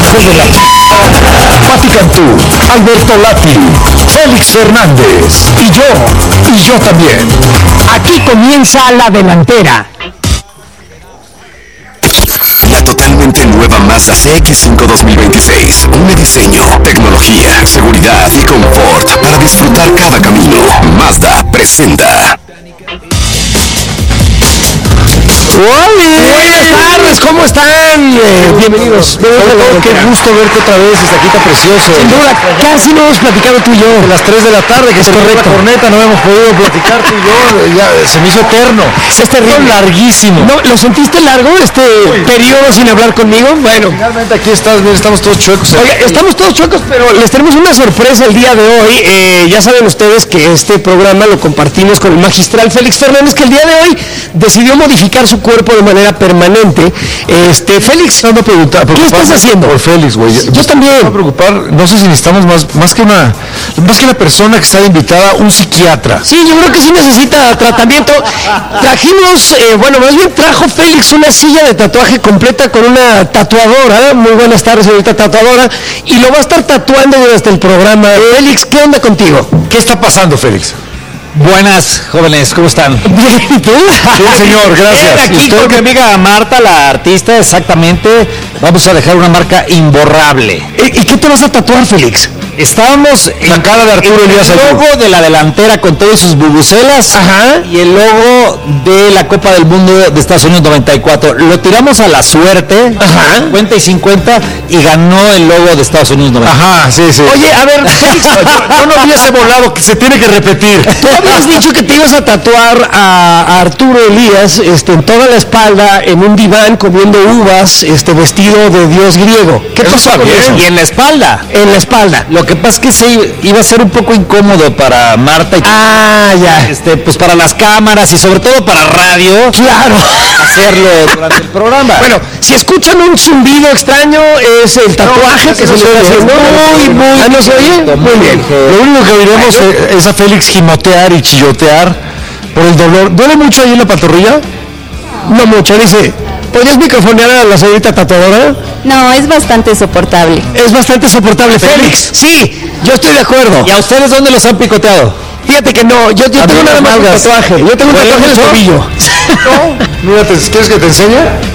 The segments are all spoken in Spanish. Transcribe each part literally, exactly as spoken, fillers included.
hijo de la p... Pati Cantú, Alberto Lati, Félix Fernández y yo, y yo también. Aquí comienza La Delantera. La totalmente nueva Mazda C X cinco dos mil veintiséis. Une diseño, tecnología, seguridad y confort para disfrutar cada camino. Mazda presenta. Hola, buenas tardes, ¿cómo están? Eh, bienvenidos. Oh, qué gusto verte otra vez, está aquí tan precioso. Sin duda, casi no hemos platicado tú y yo. A las tres de la tarde, que es correcto. La corneta, no hemos podido platicar tú y yo, ya se me hizo eterno. Es terrible. Larguísimo. ¿No, ¿Lo sentiste largo este Uy. periodo sin hablar conmigo? Bueno. Finalmente aquí estás, bien, estamos todos chuecos. Oiga, estamos todos chuecos, pero les tenemos una sorpresa el día de hoy. Eh, ya saben ustedes que este programa lo compartimos con el magistral Félix Fernández, que el día de hoy decidió modificar su cuerpo de manera permanente. Este, Félix, no me pregunta, ¿qué estás haciendo? Por Félix, güey. Yo, yo también. Me voy a preocupar, no sé si necesitamos más, más que una, más que la persona que está invitada, un psiquiatra. Sí, yo creo que sí necesita tratamiento. Trajimos, eh, bueno, más bien trajo Félix una silla de tatuaje completa con una tatuadora. Muy buenas tardes, señorita tatuadora. Y lo va a estar tatuando durante el programa. Félix, ¿qué onda contigo? ¿Qué está pasando, Félix? Buenas, jóvenes, ¿cómo están? Bien, ¿y tú? Bien, señor, gracias. Aquí con mi amiga Marta, la artista, exactamente. Vamos a dejar una marca imborrable. ¿Y, y qué te vas a tatuar, Félix? Estábamos la en, cara de Arturo en Elías el logo Ayub. de la delantera con todas sus bubucelas. Ajá. Y el logo de la Copa del Mundo de Estados Unidos noventa y cuatro. Lo tiramos a la suerte, Ajá. cincuenta y cincuenta, y ganó el logo de Estados Unidos noventa y cuatro. Ajá, sí, sí. Oye, a ver, Félix, yo, yo no hubiese volado, que se tiene que repetir. tú habías dicho que te ibas a tatuar a, a Arturo Elías este, en toda la espalda, en un diván, comiendo uvas, este, vestido de dios griego. ¿Qué Eso pasó está con bien. eso? Y en la espalda. En la espalda. Lo que pasa es que se iba a ser un poco incómodo para Marta y Ah, ya. este, pues para las cámaras y sobre todo para radio. Claro. Hacerlo durante el programa. Bueno, si escuchan un zumbido extraño, es el tatuaje No, que no se le se está oye. haciendo. Muy, muy ¿Ah, no se oye? ligero, Muy bien. ligero. Lo único que oiremos eh, es a Félix gimotear y chillotear por el dolor. ¿Duele mucho ahí en la pantorrilla? No mucho, dice. ¿Podrías microfonear a la señorita tatuadora? No, es bastante soportable. Es bastante soportable. Félix, sí, yo estoy de acuerdo. ¿Y a ustedes dónde los han picoteado? Fíjate que no, yo, yo A tengo mí nada las más un nalgas. tatuaje. Yo tengo un ¿Duele tatuaje en el mucho? tobillo. Mira, ¿te- ¿quieres que te enseñe?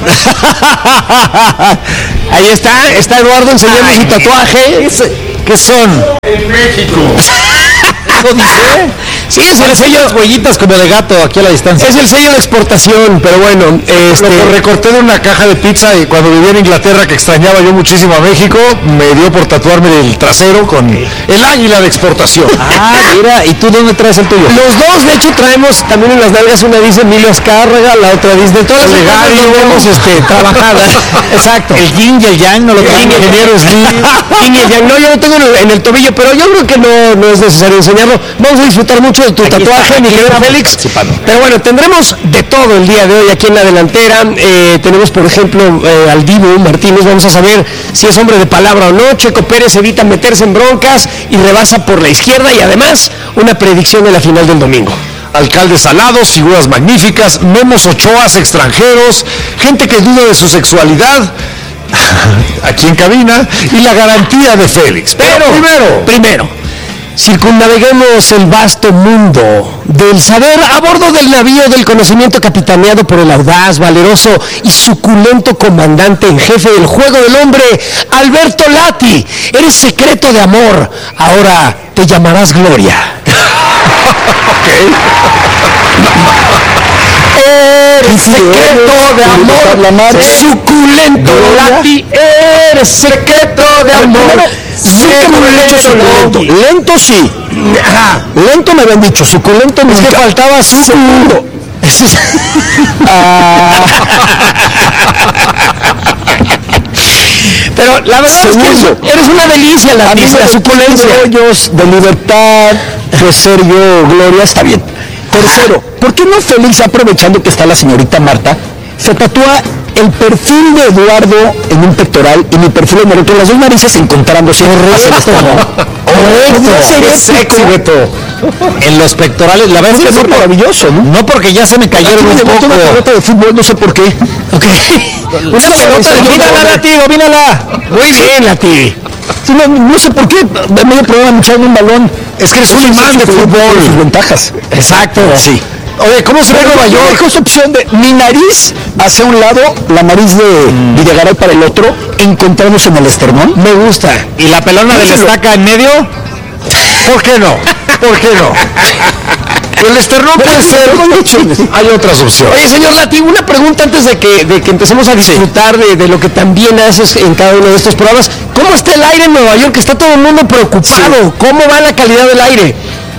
Ahí está, está Eduardo enseñando su tatuaje. ¿Qué son? En México. ¿Eso dice? Sí, es el sello, Las huellitas como de gato aquí a la distancia. es el sello de exportación, pero bueno, este, Lo recorté de una caja de pizza y cuando vivía en Inglaterra, que extrañaba yo muchísimo a México, me dio por tatuarme el trasero con el águila de exportación. Ah, mira, ¿y tú dónde traes el tuyo? los dos, de hecho, traemos también en las nalgas, una dice Emilio Azcárraga, la otra dice, de todas las Olegario. cosas que hemos este, trabajado. Exacto. El yin y el yang no lo El traen. yin y el Ingeniero Slim. Yin y el yang. No, yo lo tengo en el, en el tobillo, pero yo creo que no, no es necesario enseñarlo. Vamos a disfrutar mucho de tu Aquí tatuaje, está, mi aquí querido estamos Félix. participando. Pero bueno, tendremos de todo el día de hoy aquí en la delantera. Eh, tenemos, por ejemplo, eh, al Dibu Martínez. Vamos a saber si es hombre de palabra o no. Checo Pérez evita meterse en broncas y rebasa por la izquierda. Y además, una predicción de la final del domingo. Alcaldes alados, figuras magníficas, memos ochoas extranjeros, gente que duda de su sexualidad, aquí en cabina, y la garantía de Félix. Pero primero, Primero, circunnaveguemos el vasto mundo del saber a bordo del navío del conocimiento capitaneado por el audaz, valeroso y suculento comandante en jefe del juego del hombre, Alberto Lati. Eres secreto de amor, ahora te llamarás Gloria. Eres secreto de amor, suculento Lati, eres secreto de amor, suculento. Lento sí, ajá, lento me habían dicho, suculento nunca. Es que faltaba suculento. Pero la verdad Segundo. es que eres una delicia, la, la suculencia. rollos de libertad, de ser yo, Gloria, está bien. Tercero, ¿por qué no Félix, aprovechando que está la señorita Marta, se tatúa el perfil de Eduardo en un pectoral y mi perfil en el otro, las dos narices encontrándose. Correcto. Qué sexy, Beto. En los pectorales, la verdad es que es no, maravilloso, ¿no? no porque ya se me cayeron un poco. Una pelota de fútbol, no sé por qué. Ok. Una pelota de Mírala, Lati, mírala. Muy bien, Lati. No, no sé por qué medio programa me echaron un balón. Es que eres un imán de fútbol. Sus ventajas. Exacto. Sí. Oye, ¿cómo se ve Nueva York? Dijo esa opción de mi nariz hacia un lado, la nariz de mm. Videgaray para el otro, encontrándose en el esternón. Me gusta. ¿Y la pelona de la estaca en medio? ¿Por qué no? ¿Por qué no? El esternón puede ser. Hay otras opciones. Oye, señor Lati, una pregunta antes de que, de que empecemos a disfrutar de, de lo que también haces en cada uno de estos programas. ¿Cómo está el aire en Nueva York? Está todo el mundo preocupado. Sí. ¿Cómo va la calidad del aire?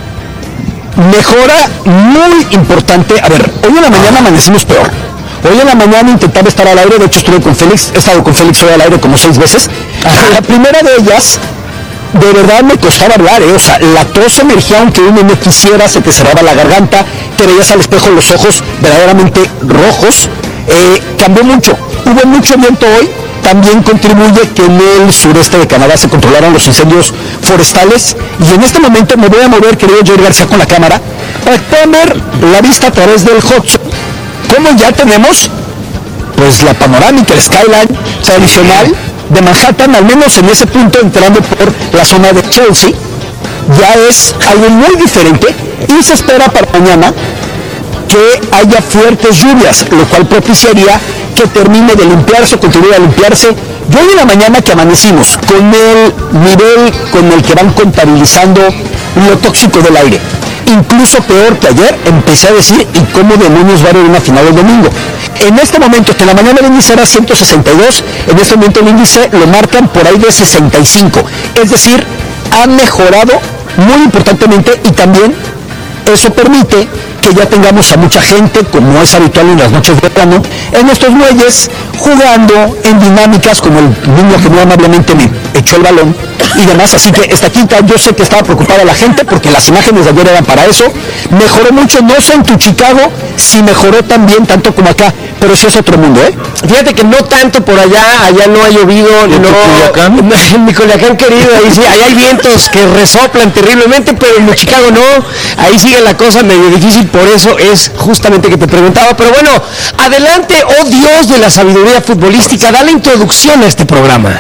Mejora muy importante. A ver, hoy en la mañana amanecimos peor. Hoy en la mañana intentaba estar al aire, de hecho estuve con Félix, he estado con Félix hoy al aire como seis veces. La primera de ellas, de verdad me costaba hablar, ¿eh? O sea, la tos emergía aunque uno no quisiera, se te cerraba la garganta, te veías al espejo los ojos verdaderamente rojos. Eh, cambió mucho, hubo mucho viento hoy. También contribuye que en el sureste de Canadá se controlaron los incendios forestales. Y en este momento me voy a mover, querido Jerry García, con la cámara, para que puedan ver la vista a través del Hudson. Como ya tenemos, pues la panorámica, el skyline tradicional de Manhattan, al menos en ese punto, entrando por la zona de Chelsea, ya es algo muy diferente y se espera para mañana que haya fuertes lluvias, lo cual propiciaría que termine de limpiarse o continúe a limpiarse. Yo hoy en la mañana que amanecimos con el nivel con el que van contabilizando lo tóxico del aire, incluso peor que ayer, empecé a decir, ¿y cómo demonios va a haber una final el domingo? En este momento, que en la mañana el índice era ciento sesenta y dos, en este momento el índice lo marcan por ahí de sesenta y cinco, es decir, ha mejorado muy importantemente y también eso permite que ya tengamos a mucha gente, como es habitual en las noches de verano, en estos muelles, jugando en dinámicas como el niño que muy amablemente me echó el balón y demás. Así que esta quinta, yo sé que estaba preocupada la gente porque las imágenes de ayer eran para eso. Mejoró mucho, no sé en tu Chicago si mejoró también tanto como acá, pero sí es otro mundo, ¿eh? Fíjate que no tanto por allá, allá no ha llovido, ¿En no, Culiacán? en mi Culiacán querido, ahí sí, allá hay vientos que resoplan terriblemente, pero en mi Chicago no, ahí sigue la cosa medio difícil, por eso es justamente que te preguntaba, pero bueno, adelante, oh Dios de la sabiduría futbolística, da la introducción a este programa.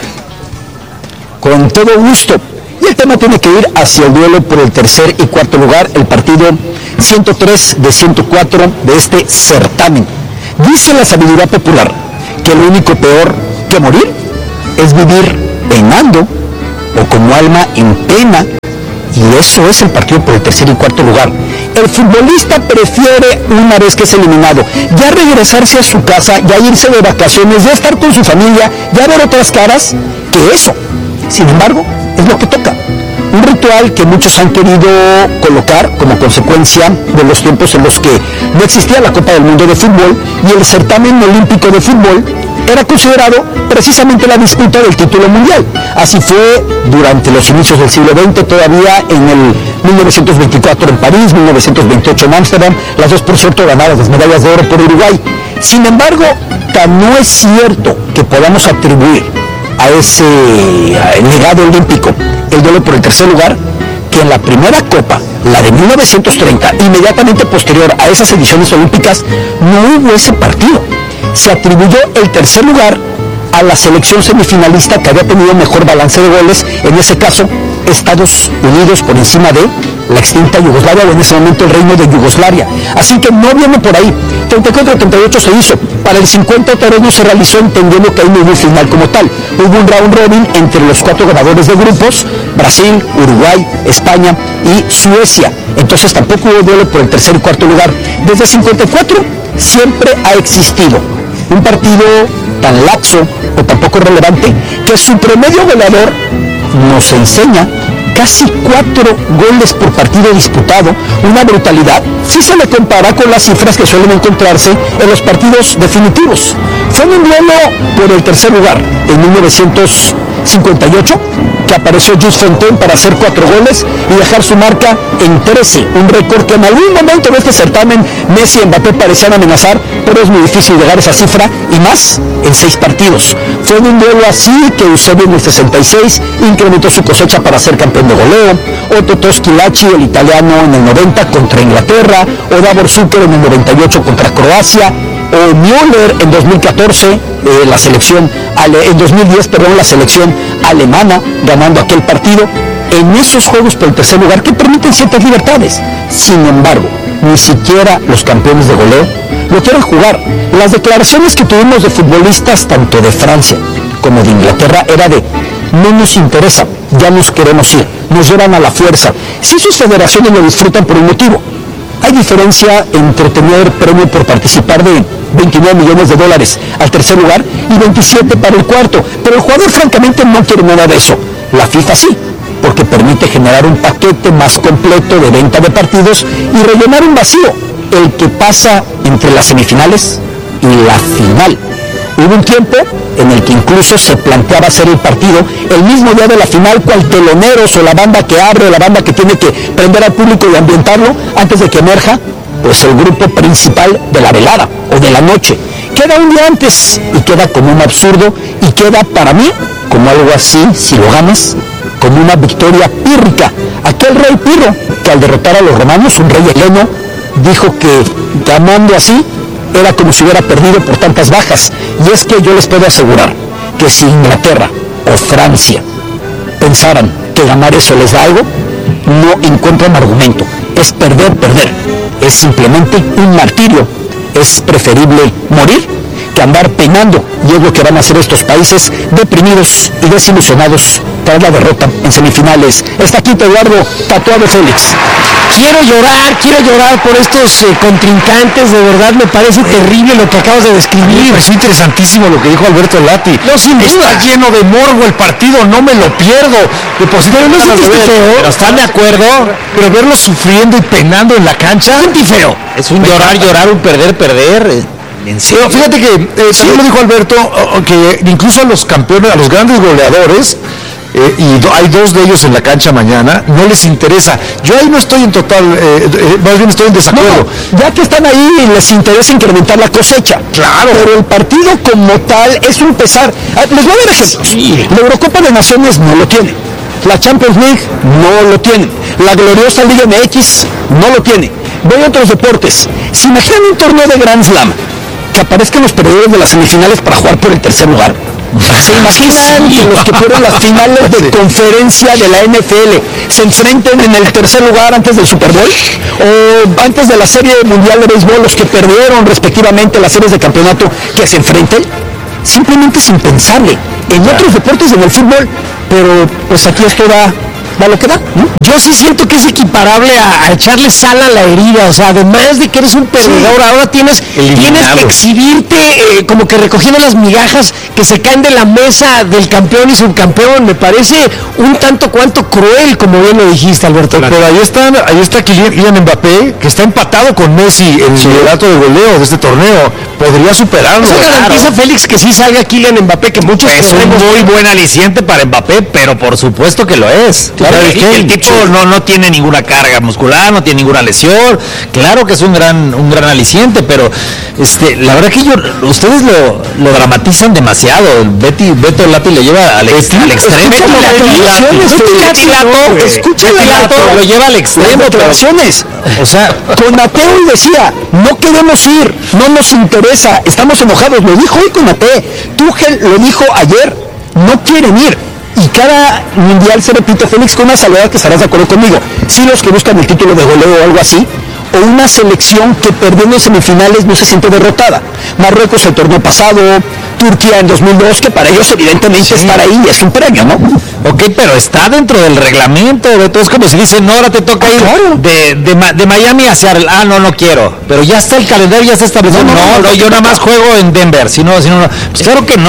Con todo gusto. Y el tema tiene que ir hacia el duelo por el tercer y cuarto lugar, el partido ciento tres de ciento cuatro de este certamen. Dice la sabiduría popular que lo único peor que morir es vivir penando o como alma en pena, y eso es el partido por el tercer y cuarto lugar. El futbolista prefiere, una vez que es eliminado, ya regresarse a su casa, ya irse de vacaciones, ya estar con su familia, ya ver otras caras que eso. Sin embargo, es lo que toca. Un ritual que muchos han querido colocar como consecuencia de los tiempos en los que no existía la Copa del Mundo de Fútbol y el certamen olímpico de fútbol era considerado precisamente la disputa del título mundial. Así fue durante los inicios del siglo veinte, todavía en el mil novecientos veinticuatro en París, mil novecientos veintiocho en Ámsterdam, las dos por cierto ganadas las medallas de oro por Uruguay. Sin embargo, tan no es cierto que podamos atribuir a ese legado olímpico el duelo por el tercer lugar, que en la primera Copa, la de mil novecientos treinta, inmediatamente posterior a esas ediciones olímpicas, no hubo ese partido. Se atribuyó el tercer lugar a la selección semifinalista que había tenido mejor balance de goles, en ese caso Estados Unidos por encima de la extinta Yugoslavia, o en ese momento el reino de Yugoslavia. Así que no viene por ahí. treinta y cuatro a treinta y ocho se hizo. Para el cincuenta otra vez no se realizó, entendiendo que ahí no hubo final como tal. Hubo un round robin entre los cuatro ganadores de grupos, Brasil, Uruguay, España y Suecia. Entonces tampoco hubo duelo por el tercer y cuarto lugar. Desde el cincuenta y cuatro siempre ha existido un partido tan laxo o tan poco relevante que su promedio goleador nos enseña casi cuatro goles por partido disputado, una brutalidad, si se le compara con las cifras que suelen encontrarse en los partidos definitivos. Fue en un duelo por el tercer lugar en mil novecientos cincuenta y ocho que apareció Jules Fontaine para hacer cuatro goles y dejar su marca en trece, un récord que en algún momento de este certamen Messi y Mbappé parecían amenazar, pero es muy difícil llegar a esa cifra, y más en seis partidos. Fue en un duelo así que Eusebio en el sesenta y seis incrementó su cosecha para ser campeón de goleo, Otto Tosquilacci, el italiano, en el noventa contra Inglaterra, o Davor Zucker en el noventa y ocho contra Croacia, o Müller en dos mil catorce, eh, la selección, ale, en dos mil diez, perdón, la selección alemana ganando aquel partido, en esos juegos por el tercer lugar que permiten ciertas libertades. Sin embargo, ni siquiera los campeones de goleo lo quieren jugar. Las declaraciones que tuvimos de futbolistas tanto de Francia como de Inglaterra era de: no nos interesa, ya nos queremos ir, nos llevan a la fuerza. Si sus federaciones lo disfrutan por un motivo. Hay diferencia entre tener premio por participar de veintinueve millones de dólares al tercer lugar y veintisiete para el cuarto, pero el jugador francamente no quiere nada de eso. La FIFA sí, porque permite generar un paquete más completo de venta de partidos y rellenar un vacío, el que pasa entre las semifinales y la final. Hubo un tiempo en el que incluso se planteaba hacer el partido el mismo día de la final, cual teloneros o la banda que abre o la banda que tiene que prender al público y ambientarlo antes de que emerja pues el grupo principal de la velada o de la noche. Queda un día antes y queda como un absurdo, y queda para mí como algo así, si lo ganas, como una victoria pírrica. Aquel rey Pirro que al derrotar a los romanos, un rey heleno, dijo que ganando así era como si hubiera perdido por tantas bajas. Y es que yo les puedo asegurar que si Inglaterra o Francia pensaran que ganar eso les da algo, no encuentran argumento. Es perder, perder. Es simplemente un martirio. Es preferible morir que andar penando, y es lo que van a hacer estos países deprimidos y desilusionados tras la derrota en semifinales. Está aquí Eduardo Tatuado Félix. Quiero llorar, quiero llorar por estos eh, contrincantes, de verdad me parece terrible lo que acabas de describir. Es interesantísimo lo que dijo Alberto Lati. No, sin duda. Está lleno de morbo el partido, no me lo pierdo. De por sí Pero no ganas de sentiste ver. feo. Pero están de acuerdo. Pero verlos sufriendo y penando en la cancha. Sentí feo. Es un llorar, llorar, un perder, perder. eh, En serio. Pero fíjate que eh, también lo dijo Alberto, oh, que incluso a los campeones, a los grandes goleadores, eh, y do, hay dos de ellos en la cancha mañana, no les interesa. Yo ahí no estoy en total, eh, eh, más bien estoy en desacuerdo. No, ya que están ahí les interesa incrementar la cosecha. Claro. Pero el partido como tal es un pesar. Ah, les voy a dar ejemplos. Sí. La Eurocopa de Naciones no lo tiene. La Champions League no lo tiene. La gloriosa Liga M X no lo tiene. Voy a otros deportes. ¿Se imaginan un torneo de Grand Slam que aparezcan los perdedores de las semifinales para jugar por el tercer lugar? ¿Se imaginan que los que fueron las finales de conferencia de la N F L se enfrenten en el tercer lugar antes del Super Bowl? ¿O antes de la Serie Mundial de Béisbol, los que perdieron respectivamente las series de campeonato, que se enfrenten? Simplemente es impensable. En otros deportes, en el fútbol, pero pues aquí esto da, da lo que da, ¿no? Yo sí siento que es equiparable a, a echarle sal a la herida, o sea, además de que eres un perdedor, sí. Ahora tienes, tienes que exhibirte eh, como que recogiendo las migajas que se caen de la mesa del campeón y subcampeón. Me parece un tanto cuanto cruel, como bien lo dijiste, Alberto. Pero, pero ahí están, ahí está Kylian Mbappé, que está empatado con Messi en el liderato de goleo de este torneo. Podría superarlo. Eso garantiza, claro, Félix, que sí salga Kylian Mbappé, que muchos es un muy buen aliciente para Mbappé, pero por supuesto que lo es. Claro, el, el tipo sí. no, no tiene ninguna carga muscular, no tiene ninguna lesión. Claro que es un gran, un gran aliciente, pero este, la verdad que yo, ustedes lo, lo dramatizan demasiado. Betty, Beto Lati le lleva al, ex, al extremo. Escucha lo lleva al extremo. Declaraciones. O sea, Conateo decía, no queremos ir, no nos interesa, estamos enojados. Lo dijo hoy Conateo. Tuchel lo dijo ayer, no quieren ir. Y cada mundial se repite, Félix, con una salvedad que estarás de acuerdo conmigo. Si sí, los que buscan el título de goleo o algo así, o una selección que perdiendo en semifinales no se siente derrotada. Marruecos el torneo pasado, Turquía en dos mil dos, que para ellos evidentemente sí. estar ahí es un premio, ¿no? Ok, pero está dentro del reglamento, Beto. Es como si dicen, no, ahora te toca ir claro. de, de, de Miami hacia el... Ah, no, no quiero. Pero ya está el calendario, ya está establecido. No, no, no, no yo nada más juego en Denver. Si no, si no, no. Pues claro que no.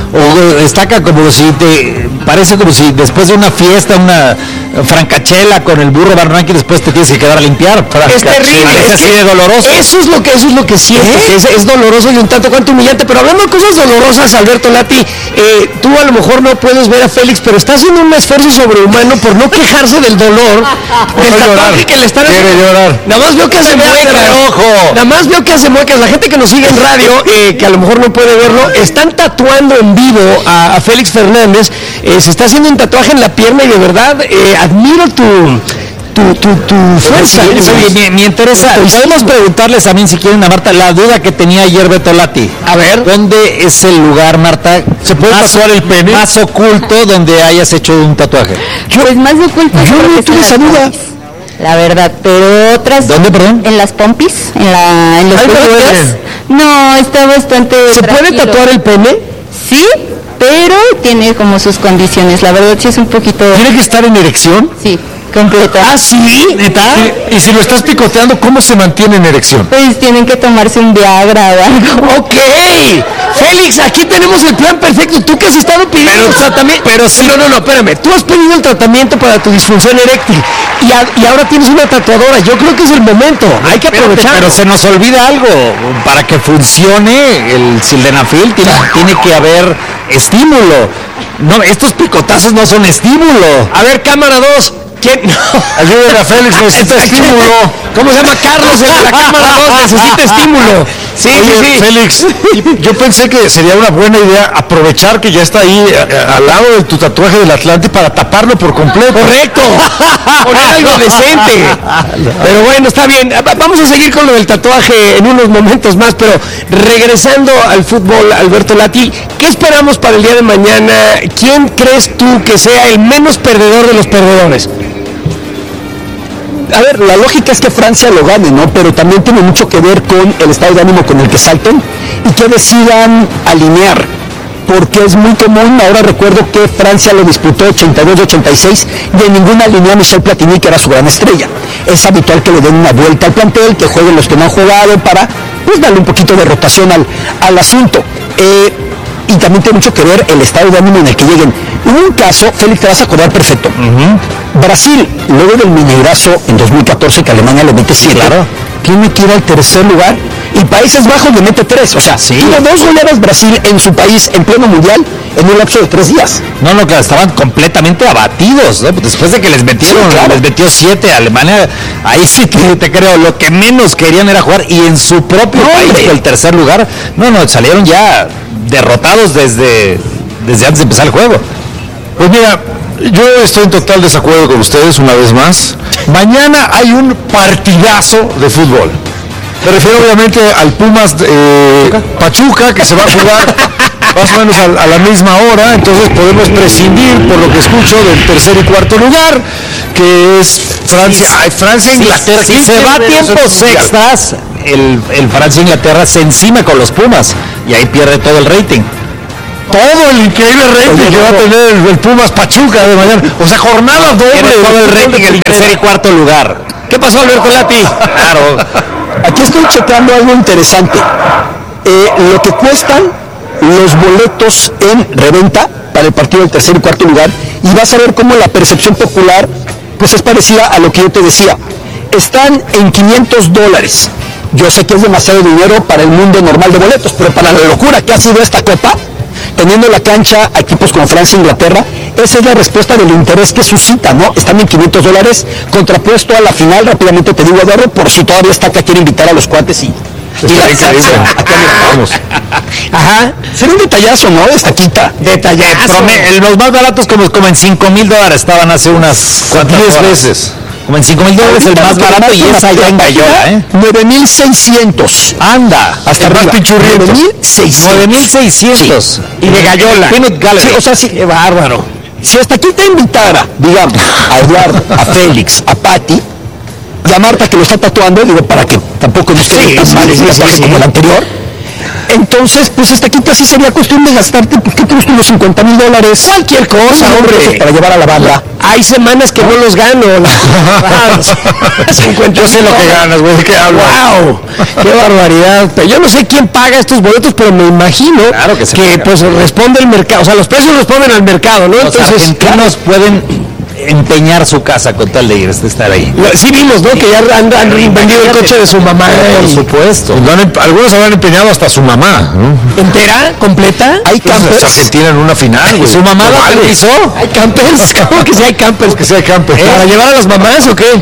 O destaca como si te... Parece como si después de una fiesta, una francachela con el burro Barranqui, después te tienes que quedar a limpiar. Es terrible. Es así de doloroso. Eso es lo que, eso es lo que siento, ¿Eh? que es, es doloroso y un tanto cuanto humillante. Pero hablando de cosas dolorosas, Alberto Lati, eh, tú a lo mejor no puedes ver a Félix, pero está haciendo un esfuerzo sobrehumano por no quejarse del dolor del tatuaje que le están haciendo. Quiere llorar. Nada más veo que hace muecas. Ojo. Nada más veo que hace muecas. La gente que nos sigue en radio, eh, que a lo mejor no puede verlo, están tatuando en vivo a, a Félix Fernández. Eh, se está haciendo un tatuaje en la pierna y de verdad eh, admiro tu... Tu, tu, tu fuerza. Oye, me, me interesa, podemos preguntarles también si quieren a Marta la duda que tenía ayer Beto Lati. A ver. ¿Dónde es el lugar, Marta? ¿Se puede más, tatuar el pene? Más oculto donde hayas hecho un tatuaje. Yo, pues más oculto. Yo no tuve esa duda. La verdad, pero otras... ¿Dónde, perdón? En las pompis, en, la, en los glúteos. No, está bastante ¿Se tranquilo. puede tatuar el pene? Sí, pero tiene como sus condiciones. La verdad sí es un poquito... ¿Tiene que estar en erección? Sí. Completa. Ah, ¿sí? ¿Neta? Sí. Y si lo estás picoteando, ¿cómo se mantiene en erección? Pues tienen que tomarse un Viagra o algo. Ok. Félix, aquí tenemos el plan perfecto. Tú que has estado pidiendo el tratamiento. Pero sí. No, no, no, espérame. Tú has pedido el tratamiento para tu disfunción eréctil y, a, y ahora tienes una tatuadora. Yo creo que es el momento. Hay que aprovechar. Pero se nos olvida algo. Para que funcione el sildenafil tiene, tiene que haber estímulo. No, estos picotazos no son estímulo. A ver, cámara dos. ¿Quién? No. Ayúdenme a Félix, necesita estímulo. ¿Cómo se llama Carlos? En la cámara dos necesita estímulo. Sí, Oye, sí, sí. Félix, yo pensé que sería una buena idea aprovechar que ya está ahí a, a, al lado de tu tatuaje del Atlante para taparlo por completo. Correcto. Poner algo decente. Pero bueno, está bien. Vamos a seguir con lo del tatuaje en unos momentos más, pero regresando al fútbol, Alberto Lati, ¿qué esperamos para el día de mañana? ¿Quién crees tú que sea el menos perdedor de los perdedores? A ver, la lógica es que Francia lo gane, ¿no? Pero también tiene mucho que ver con el estado de ánimo con el que salten y que decidan alinear, porque es muy común. Ahora recuerdo que Francia lo disputó ochenta y dos ochenta y seis y en ninguna alineó a Michel Platini, que era su gran estrella. Es habitual que le den una vuelta al plantel, que jueguen los que no han jugado para, pues, darle un poquito de rotación al, al asunto. Eh, y también tiene mucho que ver el estado de ánimo en el que lleguen. Hubo un caso, Félix, te vas a acordar perfecto. Uh-huh. Brasil, luego del Mineirazo en dos mil catorce, que Alemania le mete siete, claro. tiene que ir al tercer lugar, y Países Bajos le mete tres. O sea, sí. tuvo dos goleadas Brasil en su país en pleno mundial en un lapso de tres días. No, no, claro, estaban completamente abatidos, ¿no? Después de que les metieron, sí, claro. les metió siete a Alemania, ahí sí que te creo, lo que menos querían era jugar, y en su propio no, país, hombre. el tercer lugar, no, no, salieron ya derrotados desde, desde antes de empezar el juego. Pues mira, yo estoy en total desacuerdo con ustedes una vez más. Mañana hay un partidazo de fútbol. Me refiero obviamente al Pumas eh, Pachuca, que se va a jugar más o menos a, a la misma hora, entonces podemos prescindir, por lo que escucho, del tercer y cuarto lugar, que es Francia, sí, Francia Inglaterra. Si se va a tiempos extras, el, el Francia Inglaterra se encima con los Pumas y ahí pierde todo el rating. Todo el increíble rating Oye, que va a tener el, el Pumas Pachuca de mañana. O sea, jornada doble. Tiene todo el rating en el tercer y cuarto lugar. ¿Qué pasó, Alberto Lati? Claro. Aquí estoy checando algo interesante. Eh, lo que cuestan los boletos en reventa para el partido del tercer y cuarto lugar, y vas a ver cómo la percepción popular pues es parecida a lo que yo te decía. Están en quinientos dólares. Yo sé que es demasiado dinero para el mundo normal de boletos, pero para la locura que ha sido esta copa, teniendo la cancha a equipos como Francia e Inglaterra, esa es la respuesta del interés que suscita, ¿no? Están en quinientos dólares, contrapuesto a la final. Rápidamente te digo, Eduardo, por si todavía está que quiere invitar a los cuates y... y la increíble. Vamos. Ajá. Sería un detallazo, ¿no? Esta quita. Detallazo. Eh, los más baratos como, como en cinco mil dólares estaban hace unas diez veces. Como en cinco mil dólares el más barato, y es allá en Gallola, ¿eh? nueve mil seiscientos. Anda. Hasta arriba. nueve mil seiscientos. nueve mil seiscientos. Sí. Y de Gallola. Sí, o sea, sí. Qué bárbaro. Si hasta aquí te invitara, digamos, a Eduardo, a Félix, a Pati, y a Marta, que lo está tatuando, digo, para que tampoco nos quede sí, tan mal, sí, sí, sí, como el anterior, Entonces, pues esta quinta sí sería cuestión de gastarte, pues, ¿qué crees tú, los cincuenta mil dólares? Cualquier cosa, hombre. Para llevar a la banda. Hay semanas que no los gano. Yo sé lo que ganas, güey, ¿de qué hablas? ¡Wow! ¡Qué barbaridad! Pero yo no sé quién paga estos boletos, pero me imagino claro que, que pues responde el mercado. O sea, los precios responden al mercado, ¿no? Los Entonces, argentinos claro, pueden empeñar su casa con tal de ir, de estar ahí. Sí vimos, ¿no? Que ya han, han vendido el coche de su mamá. Por supuesto. Algunos habrán empeñado hasta su mamá, ¿no? ¿Entera? ¿Completa? Hay campers. Argentina en una final, güey. ¿Su mamá la realizó? ¿Hay campers? ¿Cómo que sí hay campers? Que sí hay campers. ¿Para llevar a las mamás o qué?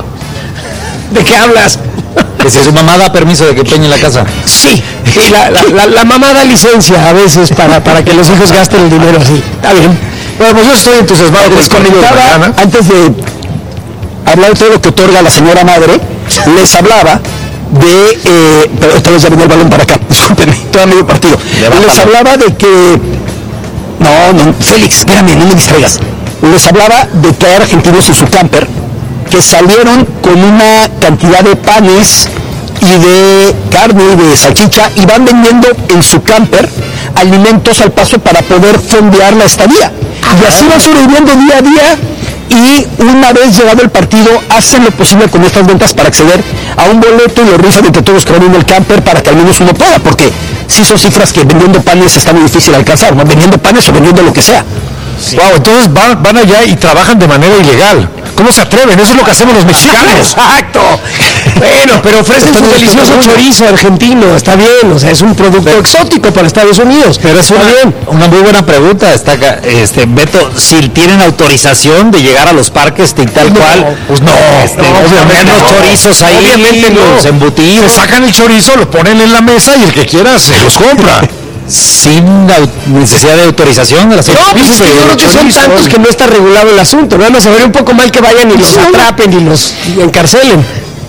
¿De qué hablas? Que si su mamá da permiso de que empeñe la casa. Sí, sí la, la, la, la mamá da licencia a veces para, para que los hijos gasten el dinero así. Está bien. Bueno, pues yo estoy entusiasmado. Les comentaba, antes de hablar de todo lo que otorga la señora madre, les hablaba de, eh, pero esta vez ya venía el balón para acá, discúlpenme, todo medio partido. Levántalo. Les hablaba de que, no, no, Félix, espérame, no me distraigas. Les hablaba de que hay argentinos en su camper que salieron con una cantidad de panes y de carne y de salchicha y van vendiendo en su camper alimentos al paso para poder fondear la estadía. Y así van sobreviviendo día a día y una vez llegado el partido hacen lo posible con estas ventas para acceder a un boleto y lo rifan entre todos que van en el camper para que al menos uno pueda, porque sí son cifras que vendiendo panes está muy difícil alcanzar, ¿no? Vendiendo panes o vendiendo lo que sea. Sí. Wow, entonces van, van allá y trabajan de manera ilegal. ¿Cómo se atreven? Eso es lo que hacemos los mexicanos. Exacto. Bueno, pero ofrecen su delicioso chorizo argentino, está bien, o sea, es un producto pero, exótico para Estados Unidos. Pero es una, bien. una muy buena pregunta, está acá, este, Beto, si tienen autorización de llegar a los parques y tal no, cual. Pues no, este, no obviamente los chorizos ahí, obviamente no. Los embutidos. Se sacan el chorizo, lo ponen en la mesa y el que quiera se los compra. Sin necesidad de autorización de las no, pues es que yo creo que son tantos que no está regulado el asunto, nada más se vería un poco mal que vayan y los atrapen y los encarcelen.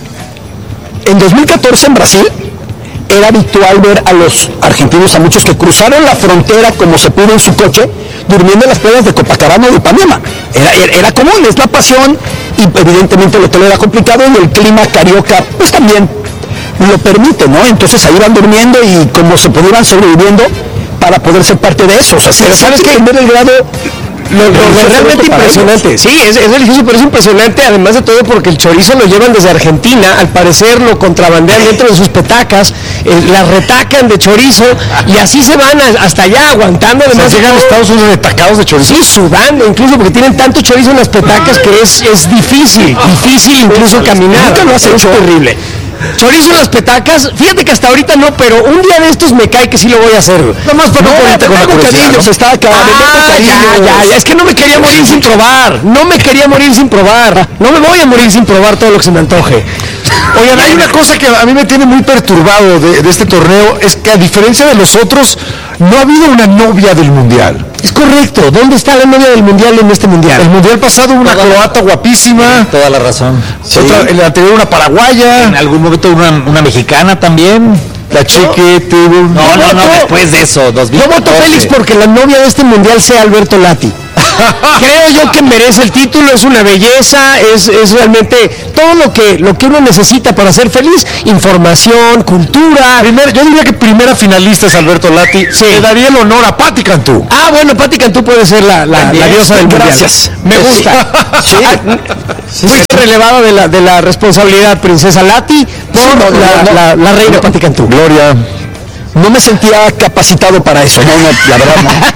En dos mil catorce en Brasil era habitual ver a los argentinos, a muchos que cruzaron la frontera como se pudo en su coche, durmiendo en las playas de Copacabana o de Ipanema. Era, era, era común, es la pasión y evidentemente el hotel era complicado y el clima carioca pues también lo permite, ¿no? Entonces ahí van durmiendo y como se pudieran sobreviviendo para poder ser parte de eso. O sea, pero ¿sabes qué? Ver el grado Lo, lo realmente impresionante, sí, es, es delicioso, pero es impresionante además de todo porque el chorizo lo llevan desde Argentina, al parecer lo contrabandean dentro de sus petacas, eh, las retacan de chorizo y así se van a, hasta allá aguantando. Además, o sea, llegan a Estados Unidos retacados de chorizo. Sí, sudando, incluso porque tienen tanto chorizo en las petacas que es, es difícil, difícil incluso caminar. Nunca lo has hecho. Es terrible. Chorizo en las petacas, fíjate que hasta ahorita no, pero un día de estos me cae que sí lo voy a hacer. Nada más para no, no ponerte con la curiosidad, ¿no? Se está acá, ah, ya, ya, ya, es que no me quería morir sin probar, no me quería morir sin probar, no me voy a morir sin probar todo lo que se me antoje. Oigan, hay una cosa que a mí me tiene muy perturbado de, de este torneo, es que a diferencia de los otros, no ha habido una novia del Mundial. Es correcto, ¿dónde está la novia del Mundial en este Mundial? El Mundial pasado una toda croata la... guapísima. Toda la razón. Sí. Otra, el anterior una paraguaya. En algún momento una, una mexicana también. La chiquete. No, no, no, después de eso. dos mil catorce. Yo voto Félix porque la novia de este Mundial sea Alberto Lati. Creo yo que merece el título, es una belleza, es, es realmente todo lo que, lo que uno necesita para ser feliz, información, cultura. Primer, yo diría que primera finalista es Alberto Lati, sí. Le daría el honor a Patti Cantú. Ah, bueno, Patti Cantú puede ser la, la, la diosa del Mundial. Gracias. Me gusta. Sí. Sí, Fuiste sí, relevado de la, de la responsabilidad, princesa Lati, por sí, no, la, no, la, la reina no, Patti Cantú. Gloria. No me sentía capacitado para eso, no, no, la verdad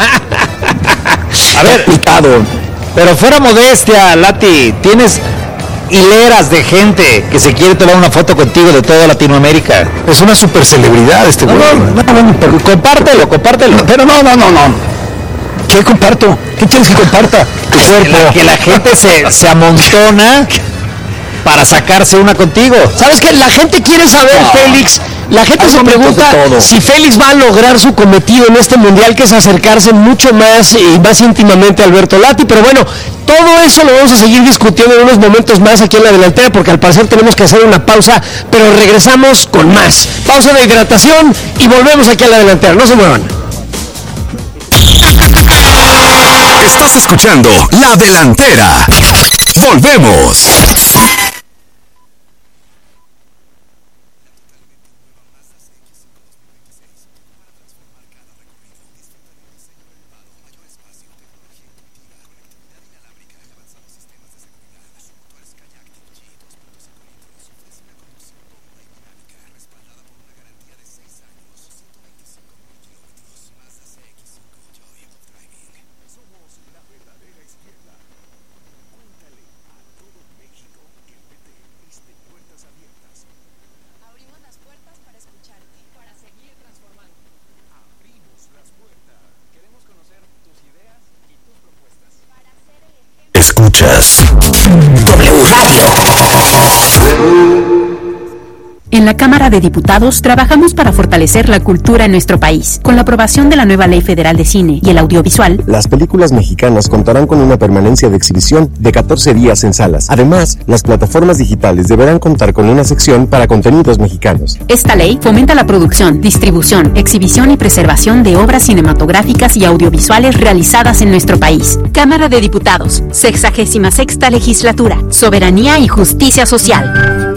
no. A ver, complicado. Pero fuera modestia, Lati, tienes hileras de gente que se quiere tomar una foto contigo de toda Latinoamérica. Es una super celebridad este güey. No, no, no, no, pero compártelo, compártelo. Pero no, no, no, no. ¿Qué comparto? ¿Qué quieres que comparta? Tu cuerpo. La, que la gente se, se amontona para sacarse una contigo. ¿Sabes qué? La gente quiere saber, no. Félix. La gente se pregunta si Félix va a lograr su cometido en este Mundial, que es acercarse mucho más y más íntimamente a Alberto Lati, pero bueno, todo eso lo vamos a seguir discutiendo en unos momentos más aquí en la delantera, porque al parecer tenemos que hacer una pausa, pero regresamos con más. Pausa de hidratación y volvemos aquí a la delantera, no se muevan. Estás escuchando La Delantera. Volvemos. Escuchas W Radio. En la Cámara de Diputados trabajamos para fortalecer la cultura en nuestro país. Con la aprobación de la nueva Ley Federal de Cine y el Audiovisual, las películas mexicanas contarán con una permanencia de exhibición de catorce días en salas. Además, las plataformas digitales deberán contar con una sección para contenidos mexicanos. Esta ley fomenta la producción, distribución, exhibición y preservación de obras cinematográficas y audiovisuales realizadas en nuestro país. Cámara de Diputados, sexagésima sexta legislatura, soberanía y justicia social.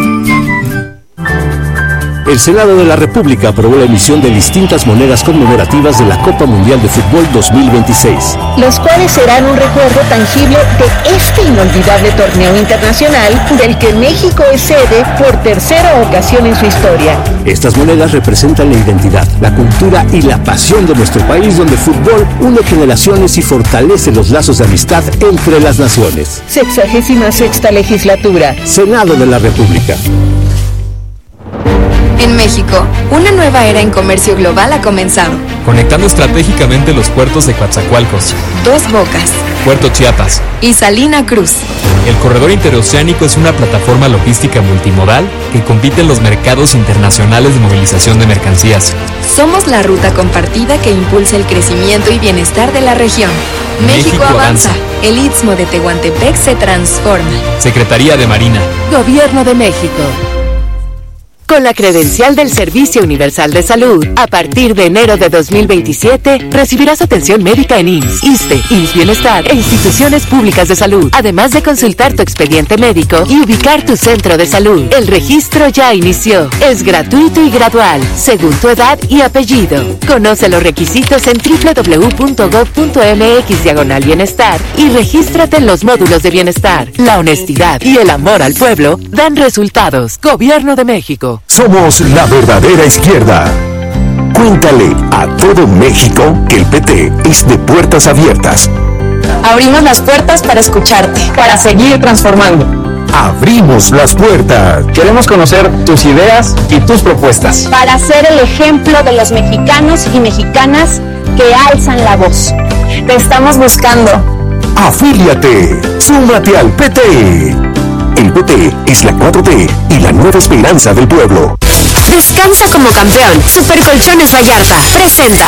El Senado de la República aprobó la emisión de distintas monedas conmemorativas de la Copa Mundial de Fútbol dos mil veintiséis. Los cuales serán un recuerdo tangible de este inolvidable torneo internacional del que México es sede por tercera ocasión en su historia. Estas monedas representan la identidad, la cultura y la pasión de nuestro país, donde el fútbol une generaciones y fortalece los lazos de amistad entre las naciones. Sexagésima sexta legislatura. Senado de la República. En México, una nueva era en comercio global ha comenzado. Conectando estratégicamente los puertos de Coatzacoalcos, Dos Bocas, Puerto Chiapas y Salina Cruz. El corredor interoceánico es una plataforma logística multimodal que compite en los mercados internacionales de movilización de mercancías. Somos la ruta compartida que impulsa el crecimiento y bienestar de la región. México, México avanza. avanza. El Istmo de Tehuantepec se transforma. Secretaría de Marina. Gobierno de México. Con la credencial del Servicio Universal de Salud, a partir de enero de dos mil veintisiete, recibirás atención médica en I M S S, ISSSTE, I M S S Bienestar e instituciones públicas de salud, además de consultar tu expediente médico y ubicar tu centro de salud. El registro ya inició. Es gratuito y gradual, según tu edad y apellido. Conoce los requisitos en doble u doble u doble u punto gob punto eme equis diagonal bienestar y regístrate en los módulos de bienestar. La honestidad y el amor al pueblo dan resultados. Gobierno de México. Somos la verdadera izquierda. Cuéntale a todo México que el P T es de puertas abiertas. Abrimos las puertas para escucharte, para seguir transformando. Abrimos las puertas. Queremos conocer tus ideas y tus propuestas. Para ser el ejemplo de los mexicanos y mexicanas que alzan la voz. Te estamos buscando. Afíliate. Súmate al P T. El P T es la cuatro T y la nueva esperanza del pueblo. Descansa como campeón. Supercolchones Vallarta presenta.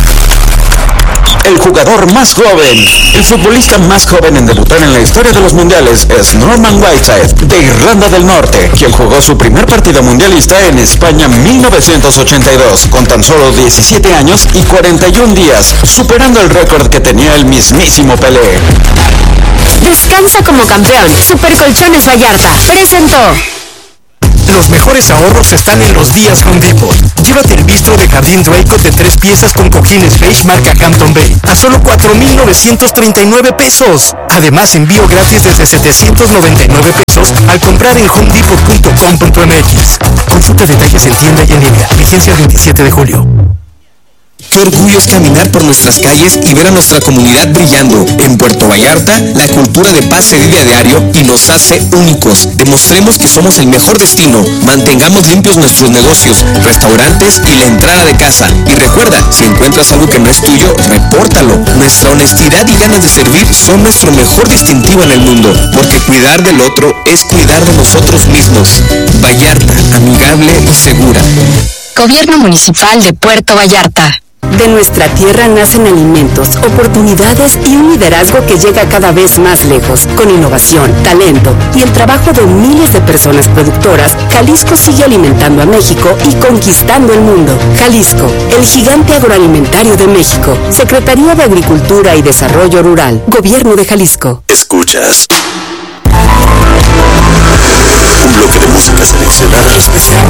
El jugador más joven, el futbolista más joven en debutar en la historia de los mundiales es Norman Whiteside, de Irlanda del Norte, quien jugó su primer partido mundialista en España mil novecientos ochenta y dos, con tan solo diecisiete años y cuarenta y un días, superando el récord que tenía el mismísimo Pelé. Descansa como campeón. Supercolchones Vallarta presentó. Los mejores ahorros están en los días Home Depot. Llévate el bistro de jardín Draycott de tres piezas con cojines beige marca Hampton Bay a solo cuatro mil novecientos treinta y nueve pesos. Además, envío gratis desde setecientos noventa y nueve pesos al comprar en home depot punto com punto eme equis. Consulta detalles en tienda y en línea. Vigencia el veintisiete de julio. Qué orgullo es caminar por nuestras calles y ver a nuestra comunidad brillando. En Puerto Vallarta, la cultura de paz se vive a diario y nos hace únicos. Demostremos que somos el mejor destino. Mantengamos limpios nuestros negocios, restaurantes y la entrada de casa. Y recuerda, si encuentras algo que no es tuyo, repórtalo. Nuestra honestidad y ganas de servir son nuestro mejor distintivo en el mundo, porque cuidar del otro es cuidar de nosotros mismos. Vallarta, amigable y segura. Gobierno Municipal de Puerto Vallarta. De nuestra tierra nacen alimentos, oportunidades y un liderazgo que llega cada vez más lejos. Con innovación, talento y el trabajo de miles de personas productoras, Jalisco sigue alimentando a México y conquistando el mundo. Jalisco, el gigante agroalimentario de México. Secretaría de Agricultura y Desarrollo Rural. Gobierno de Jalisco. Escuchas un bloque de música seleccionada especial.